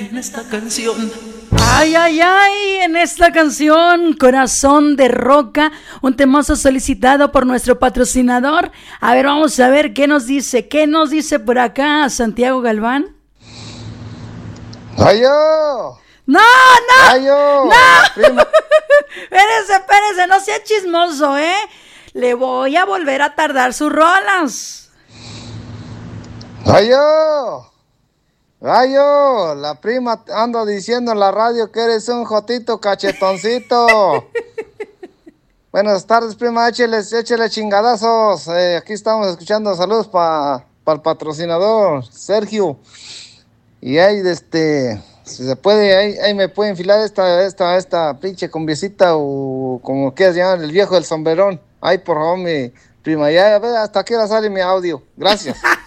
en esta canción. Ay, ay, ay, en esta canción, Corazón de Roca, un temazo solicitado por nuestro patrocinador. A ver, vamos a ver qué nos dice por acá Santiago Galván. ¡Ayo! ¡No! ¡Ayo! ¡No! Espérese, no sea chismoso, ¿eh? Le voy a volver a tardar sus rolas. ¡Ayo! ¡Ayo! La prima anda diciendo en la radio que eres un jotito cachetoncito. Buenas tardes, prima, échele chingadazos. Aquí estamos escuchando, saludos para el patrocinador, Sergio. Y ahí, si se puede, ahí me puede enfilar esta pinche cumbiecita o como quieras llamar, el viejo del sombrerón. Ay, por favor, mi prima, ya, a ver, hasta qué hora sale mi audio. Gracias.